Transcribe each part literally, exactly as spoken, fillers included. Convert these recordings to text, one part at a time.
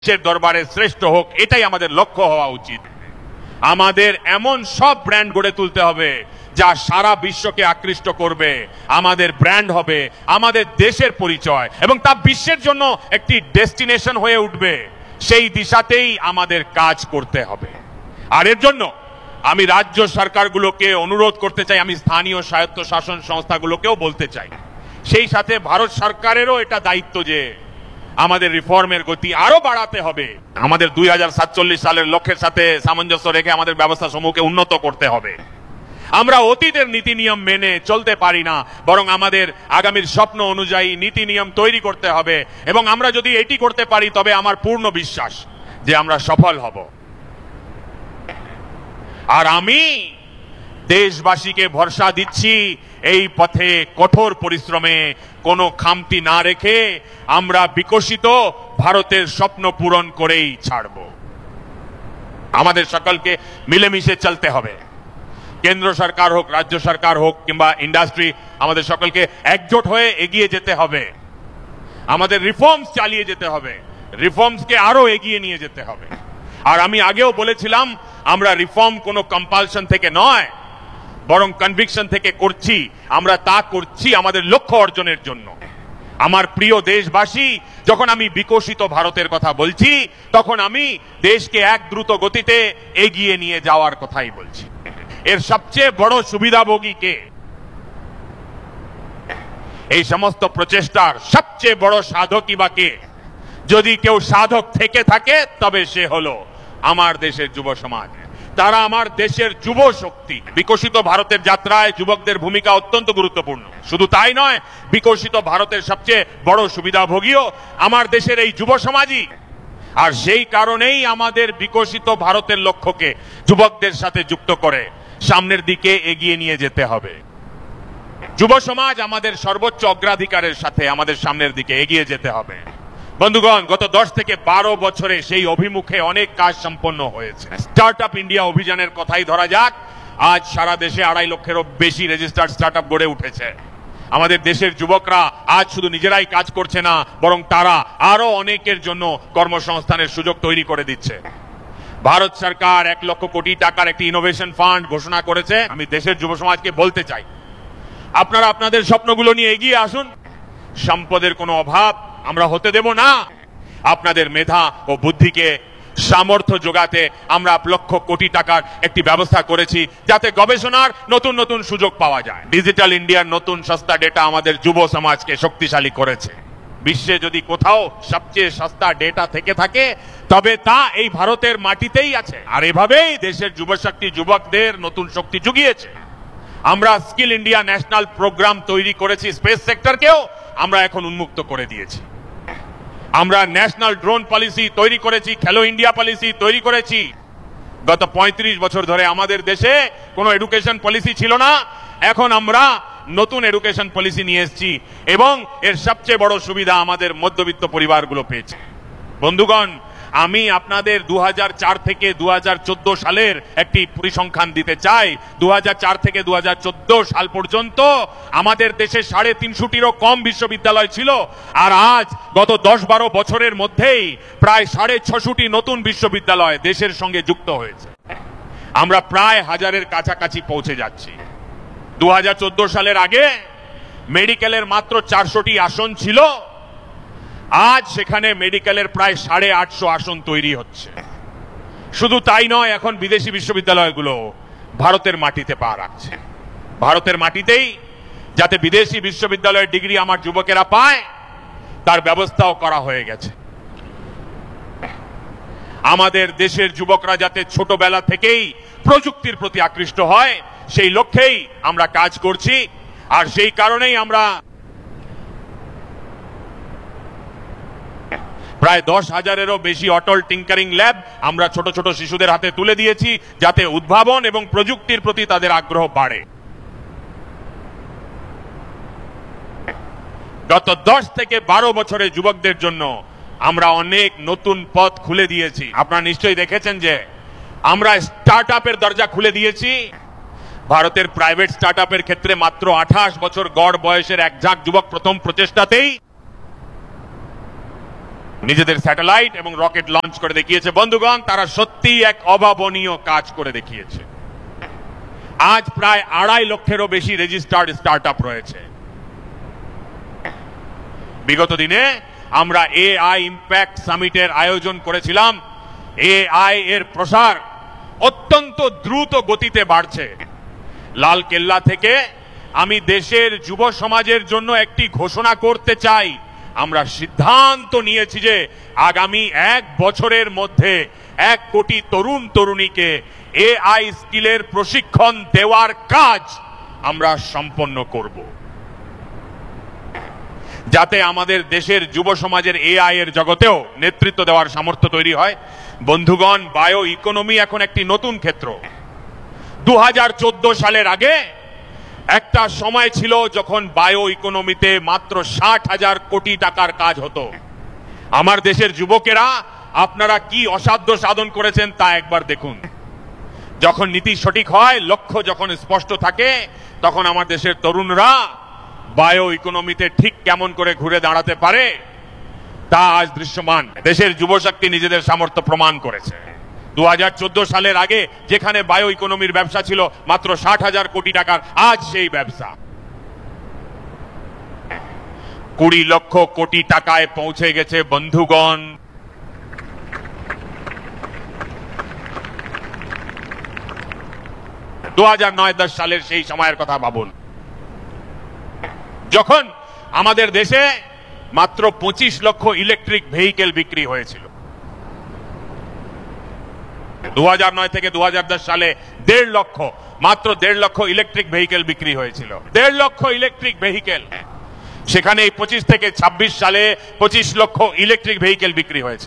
বিশ্বের দরবারে শ্রেষ্ঠ হোক, এটাই আমাদের লক্ষ্য হওয়া উচিত। আমাদের এমন সব ব্র্যান্ড গড়ে তুলতে হবে যা সারা বিশ্বকে আকৃষ্ট করবে। আমাদের ব্র্যান্ড হবে আমাদের দেশের পরিচয় এবং তা বিশ্বের জন্য একটি ডেস্টিনেশন হয়ে উঠবে। সেই দিশাতেই আমাদের কাজ করতে হবে। আর এর জন্য আমি রাজ্য সরকারগুলোকে অনুরোধ করতে চাই, আমি স্থানীয় স্বায়ত্তশাসন সংস্থাগুলোকেও বলতে চাই, সেই সাথে ভারত সরকারেরও এটা দায়িত্ব যে আমাদের রিফর্মের গতি আরো বাড়াতে হবে। আমাদের দুই হাজার সাতচল্লিশ সালের লক্ষ্যের সাথে সামঞ্জস্য রেখে আমাদের ব্যবস্থা সমূহকে উন্নত করতে হবে। আমরা অতীতের নীতি নিয়ম মেনে চলতে পারি না, বরং আমাদের আগামীর স্বপ্ন অনুযায়ী নীতি নিয়ম তৈরি করতে হবে। এবং আমরা যদি এটি করতে পারি তবে আমার পূর্ণ বিশ্বাস যে আমরা সফল হব। আর আমি দেশবাসীকে ভরসা দিচ্ছি, এই পথে কঠোর পরিশ্রমে কোনো খামতি না রেখে আমরা বিকশিত ভারতের স্বপ্ন পূরণ করেই ছাড়ব। আমাদের সকলকে মিলেমিশে চলতে হবে। কেন্দ্র সরকার হোক, রাজ্য সরকার হোক কিংবা ইন্ডাস্ট্রি, আমাদের সকলকে একজোট হয়ে এগিয়ে যেতে হবে। আমাদের রিফর্মস চালিয়ে যেতে হবে, রিফর্মসকে আরো এগিয়ে নিয়ে যেতে হবে। আর আমি আগেও বলেছিলাম, আমরা রিফর্ম কোনো কম্পালশন থেকে নয়, বরং কনভিকশন থেকে করছি। আমরা তা করছি আমাদের লক্ষ্য অর্জনের জন্য। আমার প্রিয় দেশবাসী, যখন আমি বিকশিত ভারতের কথা বলছি, তখন আমি দেশকে এক দ্রুত গতিতে এগিয়ে নিয়ে যাওয়ার কথাই বলছি। এর সবচেয়ে বড় সুবিধাভোগী কে? এই সমস্ত প্রচেষ্টার সবচেয়ে বড় সাধকই বা কে? যদি কেউ সাধক থেকে থাকে তবে সে হলো আমার দেশের যুব সমাজ। তারা আমার দেশের যুব শক্তি। বিকশিত ভারতের যাত্রায় যুবকদের ভূমিকা অত্যন্ত গুরুত্বপূর্ণ। শুধু তাই নয়, বিকশিত ভারতের সবচেয়ে বড় সুবিধাভোগীও আমার দেশের এই যুব সমাজই। আর সেই কারণেই আমাদের বিকশিত ভারতের লক্ষ্যকে যুবকদের সাথে যুক্ত করে সামনের দিকে এগিয়ে নিয়ে যেতে হবে। যুব সমাজ আমাদের সর্বোচ্চ অগ্রাধিকারের সাথে আমাদের সামনের দিকে এগিয়ে যেতে হবে। বন্ধুগণ, গত দশ থেকে বারো বছরে সেই অভিমুখে অনেক কাজ সম্পন্ন হয়েছে। স্টার্ট আপ ইন্ডিয়া অভিযানের কথাই ধরা যাক, আজ সারা দেশে আড়াই লক্ষেরও বেশি রেজিস্টার্ড স্টার্ট আপ গড়ে উঠেছে। আমাদের দেশের যুবকরা আজ শুধু নিজেরাই কাজ করছে না, বরং তারা আরো অনেকের জন্য কর্মসংস্থানের সুযোগ তৈরি করে দিচ্ছে। ভারত সরকার এক লক্ষ কোটি টাকার একটি ইনোভেশন ফান্ড ঘোষণা করেছে। আমি দেশের যুব সমাজকে বলতে চাই, আপনারা আপনাদের স্বপ্নগুলো নিয়ে এগিয়ে আসুন। সম্পদের কোনো অভাব আমরা হতে দেব না। আপনাদের মেধা ও বুদ্ধিকে সামর্থ্য যোগাতে আমরা লক্ষ কোটি টাকার একটি ব্যবস্থা করেছি, যাতে গবেষণার নতুন নতুন সুযোগ পাওয়া যায়। ডিজিটাল ইন্ডিয়ার নতুন সস্তা ডেটা আমাদের যুব সমাজকে শক্তিশালী করেছে। বিশ্বে যদি কোথাও সবচেয়ে সস্তা ডেটা থেকে থাকে তবে তা এই ভারতের মাটিতেই আছে। আর এভাবেই দেশের যুবশক্তি যুবকদের নতুন শক্তি জুগিয়েছে। আমরা স্কিল ইন্ডিয়া ন্যাশনাল প্রোগ্রাম তৈরি করেছি। স্পেস সেক্টরকেও আমরা এখন উন্মুক্ত করে দিয়েছি। আমরা ন্যাশনাল ড্রোন পলিসি তৈরি করেছি, খেলো ইন্ডিয়া পলিসি তৈরি করেছি। গত পঁয়ত্রিশ বছর ধরে আমাদের দেশে কোনো এডুকেশন পলিসি ছিল না। এখন আমরা নতুন এডুকেশন পলিসি নিয়ে এসেছি এবং এর সবচেয়ে বড় সুবিধা আমাদের মধ্যবিত্ত পরিবারগুলো পেয়েছে। বন্ধুগণ, আমি আপনাদের দু হাজার চার থেকে দু হাজার চোদ্দ সালের একটি পরিসংখ্যান দিতে চাই। দু হাজার চার থেকে দু হাজার চোদ্দ সাল পর্যন্ত আমাদের দেশে সাড়ে তিনশোটিরও কম বিশ্ববিদ্যালয় ছিল। আর আজ গত দশ বারো বছরের মধ্যেই প্রায় সাড়ে ছশোটি নতুন বিশ্ববিদ্যালয় দেশের সঙ্গে যুক্ত হয়েছে। আমরা প্রায় হাজারের কাছাকাছি পৌঁছে যাচ্ছি। দু হাজার চোদ্দ সালের আগে মেডিকেলের মাত্র চারশোটি আসন ছিল। আজ সেখানে মেডিকেলের প্রায় সাড়ে আটশো আসন তৈরি হচ্ছে। শুধু তাই নয়, এখন বিদেশি বিশ্ববিদ্যালয়গুলো ভারতের মাটিতে পা রাখছে। ভারতের মাটিতেই যাতে বিদেশি বিশ্ববিদ্যালয়ের ডিগ্রি আমার যুবকেরা পায় তার ব্যবস্থাও করা হয়ে গেছে। আমাদের দেশের যুবকরা যাতে ছোটবেলা থেকেই প্রযুক্তির প্রতি আকৃষ্ট হয় সেই লক্ষ্যেই আমরা কাজ করছি। আর সেই কারণেই আমরা প্রায় দশ হাজারেরও বেশি অটল টিঙ্কারিং ল্যাব আমরা ছোট ছোট শিশুদের হাতে তুলে দিয়েছি, যাতে উদ্ভাবন এবং প্রযুক্তির প্রতি তাদের আগ্রহ বাড়ে। গত দশ থেকে বারো বছরে যুবকদের জন্য আমরা অনেক নতুন পথ খুলে দিয়েছি। আপনারা নিশ্চয়ই দেখেছেন যে আমরা স্টার্ট আপের দরজা খুলে দিয়েছি। ভারতের প্রাইভেট স্টার্ট আপের ক্ষেত্রে মাত্র আঠাশ বছর গড় বয়সের এক ঝাঁক যুবক প্রথম প্রচেষ্টাতেই নিজেদের স্যাটেলাইট এবং রকেট লঞ্চ করে দেখিয়েছে। বন্ধুগণ, তারা সত্যিই এক অভাবনীয় কাজ করে দেখিয়েছে। আজ প্রায় আড়াই লক্ষেরও বেশি রেজিস্টার্ড স্টার্টআপ রয়েছে। বিগত দিনে আমরা এআই ইম্প্যাক্ট সামিটের আয়োজন করেছিলাম। এআই এর প্রসার অত্যন্ত দ্রুত গতিতে বাড়ছে। লাল কেল্লা থেকে আমি দেশের যুব সমাজের জন্য একটি ঘোষণা করতে চাই। আমরা সিদ্ধান্ত নিয়েছি যে আগামী এক বছরের মধ্যে এক কোটি তরুণ তরুণীকে এআই স্কিলের প্রশিক্ষণ দেওয়ার কাজ আমরা সম্পন্ন করব, যাতে আমাদের দেশের যুব সমাজের এআই এর জগতেও নেতৃত্ব দেওয়ার সামর্থ্য তৈরি হয়। বন্ধুগণ, বায়ো ইকোনমি এখন একটি নতুন ক্ষেত্র। দু হাজার চোদ্দ সালের আগে একটা সময় ছিল যখন বায়ো ইকোনমিতে মাত্র ষাট হাজার কোটি টাকার কাজ হতো। আমার দেশের যুবকেরা আপনারা কি অসাধ্য সাধন করেছেন তা একবার দেখুন। যখন নীতি সঠিক হয়, লক্ষ্য যখন স্পষ্ট থাকে, তখন আমার দেশের তরুণরা বায়ো ইকোনমিতে ঠিক কেমন করে ঘুরে দাঁড়াতে পারে তা আজ দৃশ্যমান। দেশের যুবশক্তি নিজেদের সামর্থ্য প্রমাণ করেছে। দু হাজার চোদ্দ সালের আগে যেখানে বায়ো ইকোনমির ব্যবসা ছিল মাত্র ষাট হাজার কোটি টাকার, আজ সেই ব্যবসা কুড়ি লক্ষ কোটি টাকায় পৌঁছে গেছে। বন্ধুগণ, দু হাজার নয় দশ সালের সেই সময়ের কথা ভাবুন, যখন আমাদের দেশে মাত্র পঁচিশ লক্ষ ইলেকট্রিক ভেহিকেল বিক্রি হয়েছিল। দু হাজার নয় থেকে দু হাজার দশ সালে দেড় লক্ষ মাত্র দেড় লক্ষ ইলেকট্রিক ভেহিকেল বিক্রি হয়েছিল। দেড় লক্ষ ইলেকট্রিক ভেহিকেল, সেখানে এই পঁচিশ থেকে ছাব্বিশ সালে পঁচিশ লক্ষ ইলেকট্রিক ভেহিকেল বিক্রি হয়েছে।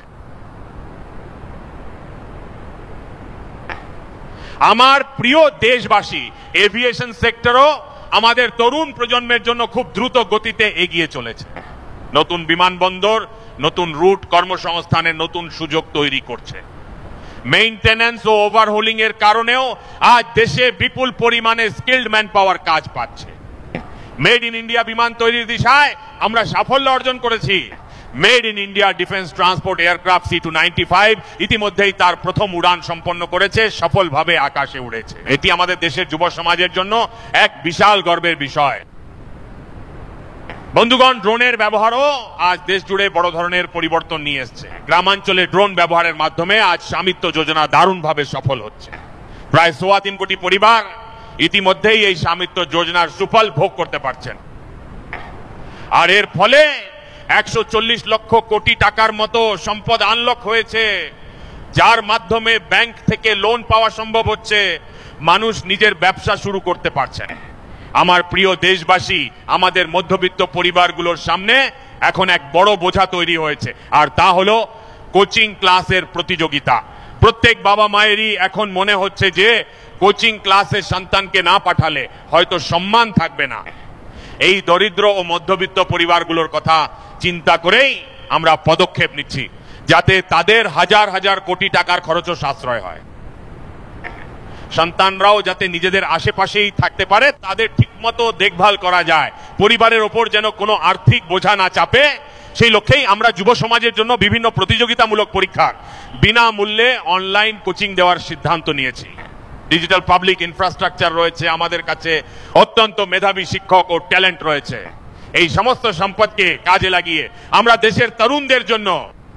আমার প্রিয় দেশবাসী, এভিয়েশন সেক্টরও আমাদের তরুণ প্রজন্মের জন্য খুব দ্রুত গতিতে এগিয়ে চলেছে। নতুন বিমানবন্দর, নতুন রুট, কর্মসংস্থানের নতুন সুযোগ তৈরি করছে। মেইনটেনেন্স ও ওভারহোলিং এর কারণেও আজ দেশে বিপুল পরিমাণে স্কিল্ড ম্যান পাওয়ার কাজ পাচ্ছে। মেড ইন ইন্ডিয়া বিমান তৈরির দিশায় আমরা সাফল্য অর্জন করেছি। Made in India defence transport aircraft C two ninety five ইতিমধ্যেই তার প্রথম উড়ান সম্পন্ন করেছে, সফলভাবে আকাশে উড়েছে। এটি আমাদের দেশের যুব সমাজের জন্য এক বিশাল গর্বের বিষয়। বন্ধুগণ, ড্রোনের ব্যবহারও আজ দেশ জুড়ে বড় ধরনের পরিবর্তন নিয়ে এসেছে। গ্রামাঞ্চলে ড্রোন ব্যবহারের মাধ্যমে আজ স্বামিত্ব যোজনা দারুণভাবে সফল হচ্ছে। প্রায় সোয়া তিন কোটি পরিবার ইতিমধ্যেই এই স্বামিত্ব যোজনার সুফল ভোগ করতে পারছেন। আর এর ফলে একশো চল্লিশ লক্ষ কোটি টাকার মতো সম্পদ আনলক হয়েছে, যার মাধ্যমে ব্যাংক থেকে লোন পাওয়া সম্ভব হচ্ছে। মানুষ নিজের ব্যবসা শুরু করতে পারছেন। আমার প্রিয় দেশবাসী, আমাদের মধ্যবিত্ত পরিবারগুলোর সামনে এখন এক বড় বোঝা তৈরি হয়েছে, আর তা হলো কোচিং ক্লাসের প্রতিযোগিতা। প্রত্যেক বাবা মায়েরই এখন মনে হচ্ছে যে কোচিং ক্লাসে সন্তানকে না পাঠালে হয়তো সম্মান থাকবে না। এই দরিদ্র ও মধ্যবিত্ত পরিবারগুলোর কথা চিন্তা করেই আমরা পদক্ষেপ নিচ্ছি, যাতে তাদের হাজার হাজার কোটি টাকার খরচও সাশ্রয় হয়। সন্তানরাও যাতে নিজেদের আশেপাশেই থাকতে পারে, তাদের ঠিকমতো দেখভাল করা যায়, পরিবারের ওপর যেন কোনো আর্থিক বোঝা না চাপে, সেই লক্ষ্যেই আমরা যুব সমাজের জন্য বিভিন্ন প্রতিযোগিতামূলক পরীক্ষার বিনামূল্যে অনলাইন কোচিং দেওয়ার সিদ্ধান্ত নিয়েছি। ডিজিটাল পাবলিক ইনফ্রাস্ট্রাকচার রয়েছে আমাদের কাছে, অত্যন্ত মেধাবী শিক্ষক ও ট্যালেন্ট রয়েছে। এই সমস্ত সম্পদকে কাজে লাগিয়ে আমরা দেশের তরুণদের জন্য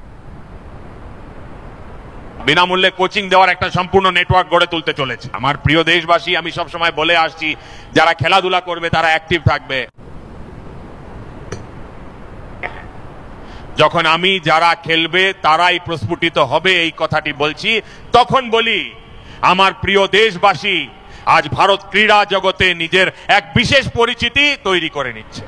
বিনামূল্যে কোচিং দেওয়ার একটা সম্পূর্ণ নেটওয়ার্ক গড়ে তুলতে চলেছে। আমার প্রিয় দেশবাসী, আমি সবসময় বলে আসছি, যারা খেলাধুলা করবে তারা অ্যাক্টিভ থাকবে। যখন আমি যারা খেলবে তারাই প্রস্ফুটিত হবে এই কথাটি বলছি, তখন বলি আমার প্রিয় দেশবাসী, আজ ভারত ক্রীড়া জগতে নিজের এক বিশেষ পরিচিতি তৈরি করে নিচ্ছে।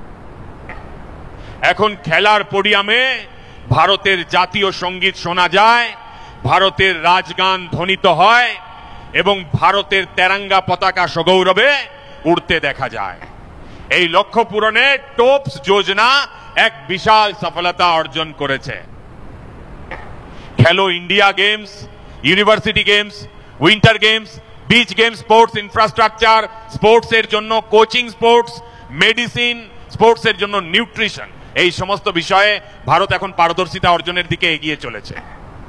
এখন খেলার পোডিয়ামে ভারতের জাতীয় সঙ্গীত শোনা যায়, ভারতের রাজগান ধ্বনিত হয় এবং ভারতের তেরঙ্গা পতাকা সগৌরবে উড়তে দেখা যায়। এই লক্ষ্য পূরণে টোপস যোজনা এক বিশাল সফলতা অর্জন করেছে। খেলো India games, university games, winter games, beach games, sports infrastructure, sports এর জন্য কোচিং, স্পোর্টস মেডিসিন, স্পোর্টস এর জন্য নিউট্রিশন, এই সমস্ত বিষয়ে ভারত এখন পারদর্শিতা অর্জনের দিকে এগিয়ে চলেছে।